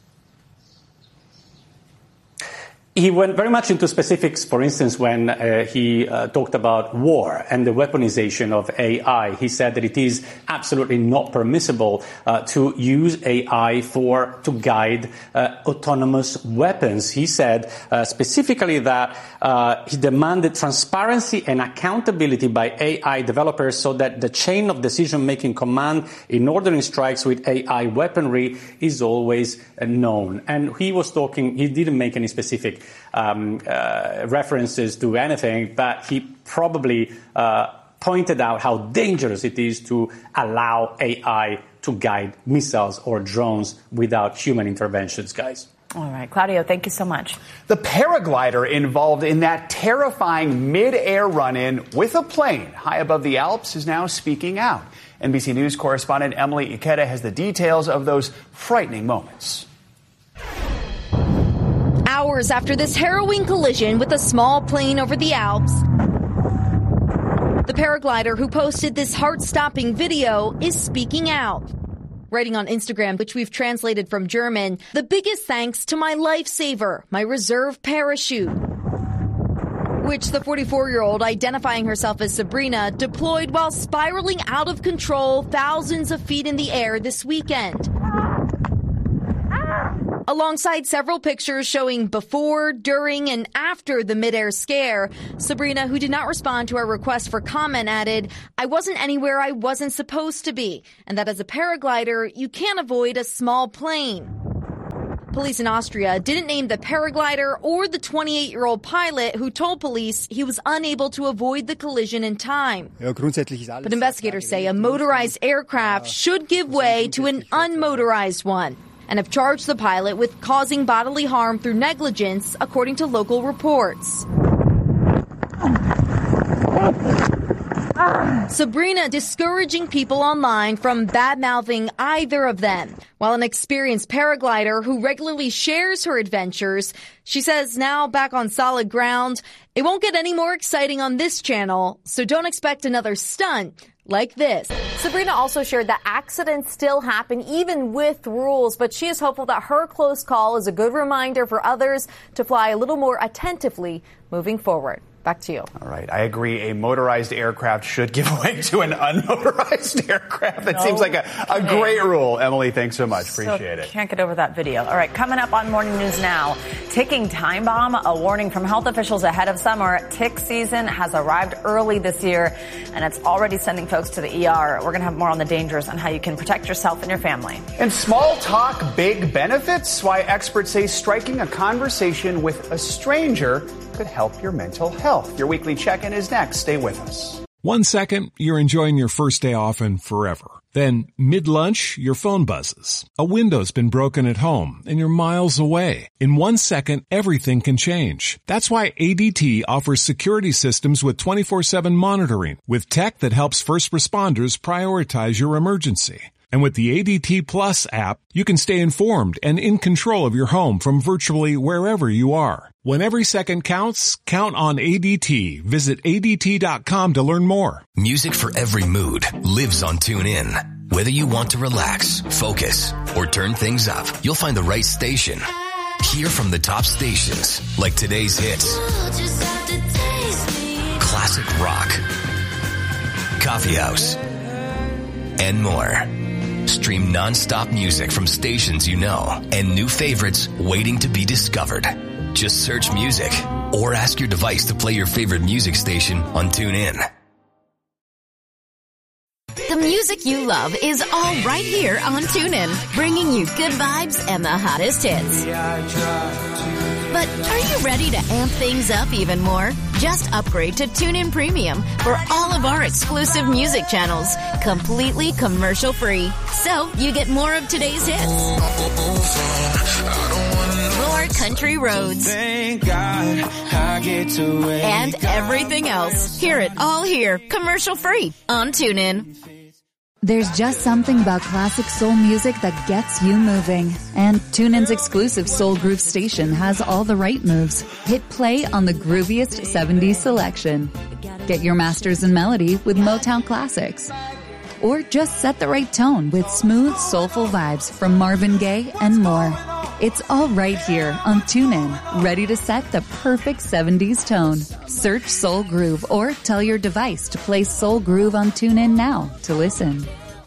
He went very much into specifics, for instance, when uh, he uh, talked about war and the weaponization of A I. He said that it is absolutely not permissible uh, to use A I for to guide uh, autonomous weapons. He said uh, specifically that uh, he demanded transparency and accountability by A I developers so that the chain of decision-making command in ordering strikes with A I weaponry is always uh, known. And he was talking, he didn't make any specific Um, uh, references to anything, but he probably uh, pointed out how dangerous it is to allow A I to guide missiles or drones without human interventions, guys. All right, Claudio, thank you so much. The paraglider involved in that terrifying mid-air run-in with a plane high above the Alps is now speaking out. N B C News correspondent Emily Ikeda has the details of those frightening moments. Hours after this harrowing collision with a small plane over the Alps, the paraglider who posted this heart-stopping video is speaking out. Writing on Instagram, which we've translated from German, the biggest thanks to my lifesaver, my reserve parachute, which the forty-four-year-old, identifying herself as Sabrina, deployed while spiraling out of control thousands of feet in the air this weekend. Alongside several pictures showing before, during, and after the midair scare, Sabrina, who did not respond to our request for comment, added, "I wasn't anywhere I wasn't supposed to be, and that as a paraglider, you can't avoid a small plane." Police in Austria didn't name the paraglider or the twenty-eight-year-old pilot who told police he was unable to avoid the collision in time. But investigators say a motorized aircraft should give way to an unmotorized one, and have charged the pilot with causing bodily harm through negligence, according to local reports. Sabrina discouraging people online from bad-mouthing either of them, while an experienced paraglider who regularly shares her adventures, she says now back on solid ground, "It won't get any more exciting on this channel, so don't expect another stunt like this." Sabrina also shared that accidents still happen even with rules, but she is hopeful that her close call is a good reminder for others to fly a little more attentively moving forward. Back to you. All right. I agree. A motorized aircraft should give way to an unmotorized aircraft. That no. seems like a, a great rule. Emily, thanks so much. Appreciate so it. Can't get over that video. All right. Coming up on Morning News Now, ticking time bomb, a warning from health officials ahead of summer. Tick season has arrived early this year, and it's already sending folks to the E R. We're going to have more on the dangers and how you can protect yourself and your family. And small talk, big benefits. Why experts say striking a conversation with a stranger could help your mental health. Your weekly check-in is next. Stay with us. One second, you're enjoying your first day off and forever. Then, mid-lunch, your phone buzzes. A window's been broken at home, and you're miles away. In one second, everything can change. That's why A D T offers security systems with twenty-four seven monitoring, with tech that helps first responders prioritize your emergency. And with the A D T Plus app, you can stay informed and in control of your home from virtually wherever you are. When every second counts, count on A D T. Visit A D T dot com to learn more. Music for every mood lives on TuneIn. Whether you want to relax, focus, or turn things up, you'll find the right station. Hear from the top stations, like today's hits, classic rock, coffee house, and more. Stream non-stop music from stations you know and new favorites waiting to be discovered. Just search music or ask your device to play your favorite music station on TuneIn. The music you love is all right here on TuneIn, bringing you good vibes and the hottest hits. But are you ready to amp things up even more? Just upgrade to TuneIn Premium for all of our exclusive music channels, completely commercial-free. So you get more of today's hits, more country roads, and everything else. Hear it all here, commercial-free on TuneIn. There's just something about classic soul music that gets you moving. And TuneIn's exclusive Soul Groove station has all the right moves. Hit play on the grooviest seventies selection. Get your masters in melody with Motown classics. Or just set the right tone with smooth, soulful vibes from Marvin Gaye and more. It's all right here on TuneIn, ready to set the perfect seventies tone. Search Soul Groove or tell your device to play Soul Groove on TuneIn now to listen.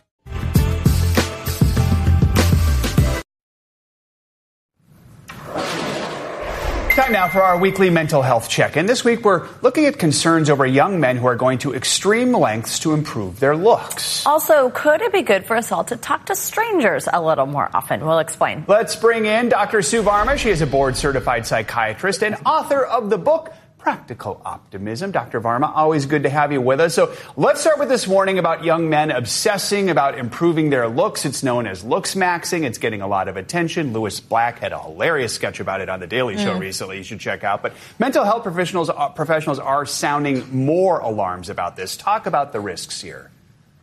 Time now for our weekly mental health check-in. This week we're looking at concerns over young men who are going to extreme lengths to improve their looks. Also, could it be good for us all to talk to strangers a little more often? We'll explain. Let's bring in Doctor Sue Varma. She is a board-certified psychiatrist and author of the book Practical Optimism. Doctor Varma, always good to have you with us. So let's start with this warning about young men obsessing about improving their looks. It's known as looks maxing. It's getting a lot of attention. Lewis Black had a hilarious sketch about it on The Daily Show mm. recently. You should check out. But mental health professionals, uh, professionals are sounding more alarms about this. Talk about the risks here.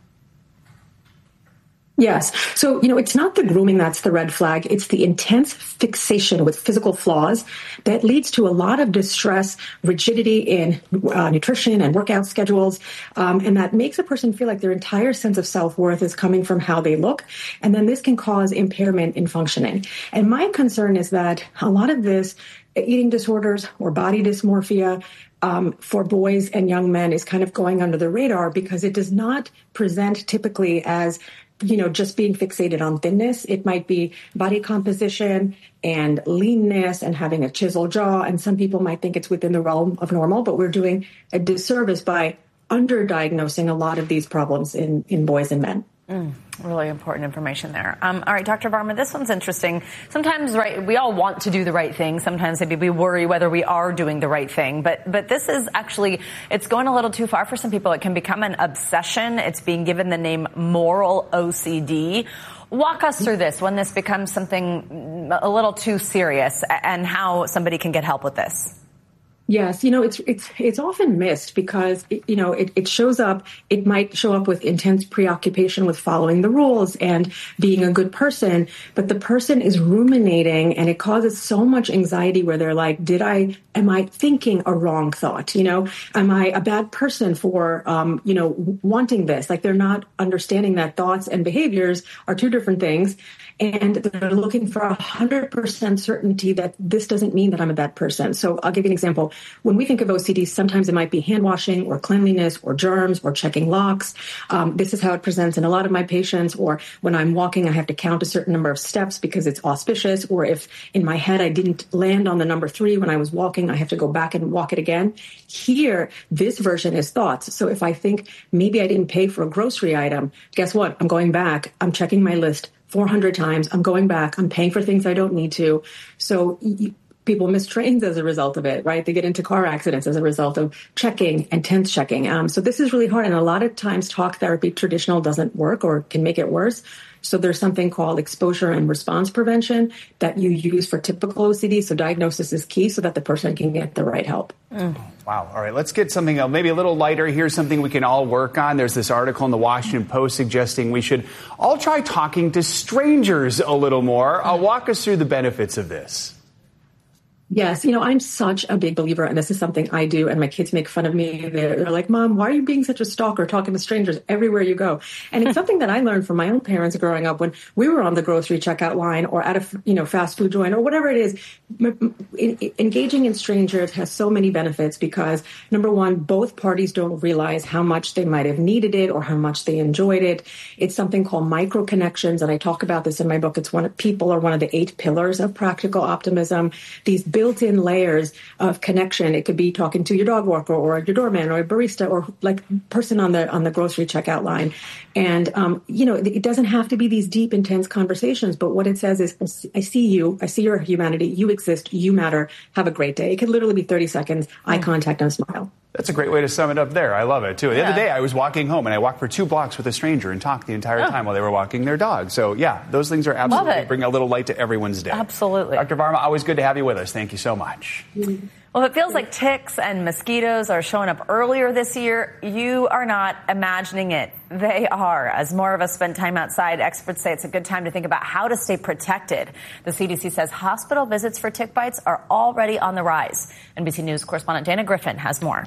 Yes. So, you know, it's not the grooming that's the red flag. It's the intense fixation with physical flaws that leads to a lot of distress, rigidity in uh, nutrition and workout schedules. Um, and that makes a person feel like their entire sense of self-worth is coming from how they look. And then this can cause impairment in functioning. And my concern is that a lot of this eating disorders or body dysmorphia Um, for boys and young men is kind of going under the radar because it does not present typically as, you know, just being fixated on thinness. It might be body composition and leanness and having a chiseled jaw. And some people might think it's within the realm of normal, but we're doing a disservice by underdiagnosing a lot of these problems in, in boys and men. Mm, really important information there. Um, all right, Doctor Varma, this one's interesting. Sometimes, right, we all want to do the right thing. Sometimes maybe we worry whether we are doing the right thing. But but this is actually, it's going a little too far for some people. It can become an obsession. It's being given the name moral O C D. Walk us through this, when this becomes something a little too serious, and how somebody can get help with this. Yes, you know, it's it's it's often missed because, it, you know, it, it shows up, it might show up with intense preoccupation with following the rules and being a good person, but the person is ruminating and it causes so much anxiety where they're like, did I, am I thinking a wrong thought? You know, am I a bad person for, um, you know, wanting this? Like they're not understanding that thoughts and behaviors are two different things. And they're looking for a hundred percent certainty that this doesn't mean that I'm a bad person. So I'll give you an example. When we think of O C D, sometimes it might be hand washing or cleanliness or germs or checking locks. Um, this is how it presents in a lot of my patients. Or when I'm walking, I have to count a certain number of steps because it's auspicious. Or if in my head I didn't land on the number three when I was walking, I have to go back and walk it again. Here, this version is thoughts. So if I think maybe I didn't pay for a grocery item, guess what? I'm going back. I'm checking my list four hundred times. I'm going back. I'm paying for things I don't need to. So you, people miss trains as a result of it, right? They get into car accidents as a result of checking and tense checking. Um, so this is really hard. And a lot of times talk therapy traditional doesn't work or can make it worse. So there's something called exposure and response prevention that you use for typical O C D. So diagnosis is key so that the person can get the right help. Mm. Wow. All right. Let's get something else, maybe a little lighter. Here's something we can all work on. There's this article in the Washington Post suggesting we should all try talking to strangers a little more. Uh, walk us through the benefits of this. Yes. You know, I'm such a big believer, and this is something I do, and my kids make fun of me. They're, they're like, Mom, why are you being such a stalker talking to strangers everywhere you go? And it's something that I learned from my own parents growing up when we were on the grocery checkout line or at a, you know, fast food joint or whatever it is. Engaging in strangers has so many benefits because, number one, both parties don't realize how much they might have needed it or how much they enjoyed it. It's something called micro connections, and I talk about this in my book. It's one of people are one of the eight pillars of practical optimism. These built-in layers of connection. It could be talking to your dog walker or your doorman or a barista or like person on the on the grocery checkout line. And, um, you know, it doesn't have to be these deep, intense conversations. But what it says is, I see you. I see your humanity. You exist. You matter. Have a great day. It could literally be thirty seconds, mm. eye contact and a smile. That's a great way to sum it up there. I love it, too. The Yeah. other day, I was walking home, and I walked for two blocks with a stranger and talked the entire Oh. time while they were walking their dog. So, yeah, those things are Love absolutely it. bring a little light to everyone's day. Absolutely. Doctor Varma, always good to have you with us. Thank you so much. Well, it feels like ticks and mosquitoes are showing up earlier this year. You are not imagining it. They are. As more of us spend time outside, experts say it's a good time to think about how to stay protected. The C D C says hospital visits for tick bites are already on the rise. N B C News correspondent Dana Griffin has more.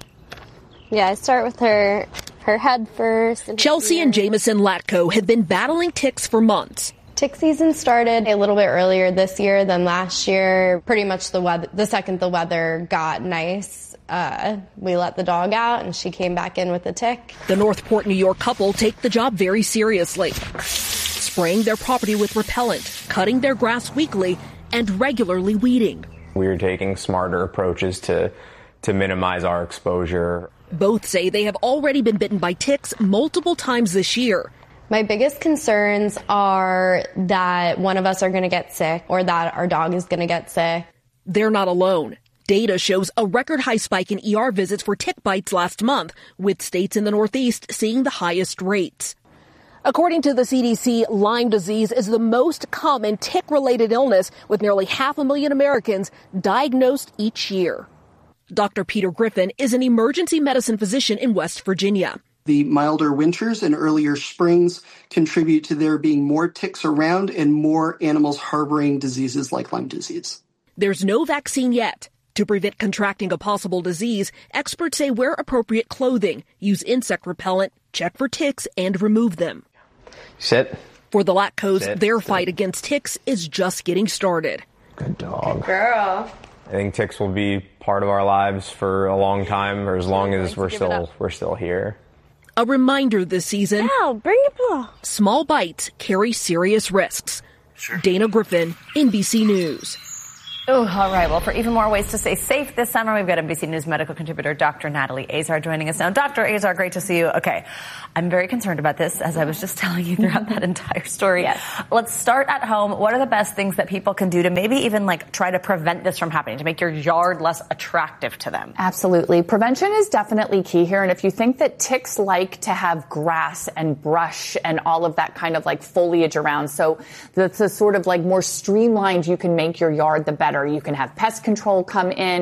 Yeah, I start with her her head first. And Chelsea and Jameson Latko have been battling ticks for months. Tick season started a little bit earlier this year than last year. Pretty much the weather, the second the weather got nice, uh, we let the dog out and she came back in with a tick. The Northport, New York couple take the job very seriously, spraying their property with repellent, cutting their grass weekly, and regularly weeding. We're taking smarter approaches to to minimize our exposure. Both say they have already been bitten by ticks multiple times this year. My biggest concerns are that one of us are going to get sick or that our dog is going to get sick. They're not alone. Data shows a record high spike in E R visits for tick bites last month, with states in the Northeast seeing the highest rates. According to the C D C, Lyme disease is the most common tick-related illness, with nearly half a million Americans diagnosed each year. Doctor Peter Griffin is an emergency medicine physician in West Virginia. The milder winters and earlier springs contribute to there being more ticks around and more animals harboring diseases like Lyme disease. There's no vaccine yet. To prevent contracting a possible disease, experts say wear appropriate clothing, use insect repellent, check for ticks, and remove them. Sit. For the Latkos, Sit. their Sit. fight against ticks is just getting started. Good dog. Girl. I think ticks will be part of our lives for a long time, or as long as we're still we're still here. A reminder this season, Ow, bring it up. Small bites carry serious risks. Sure. Dana Griffin, N B C News. Oh, all right. Well, for even more ways to stay safe this summer, we've got N B C News medical contributor Doctor Natalie Azar joining us now. Doctor Azar, great to see you. Okay, I'm very concerned about this, as I was just telling you throughout that entire story. Yes. Let's start at home. What are the best things that people can do to maybe even like try to prevent this from happening, to make your yard less attractive to them? Absolutely. Prevention is definitely key here. And if you think that ticks like to have grass and brush and all of that kind of like foliage around, so the, the sort of like more streamlined you can make your yard, the better. You can have pest control come in.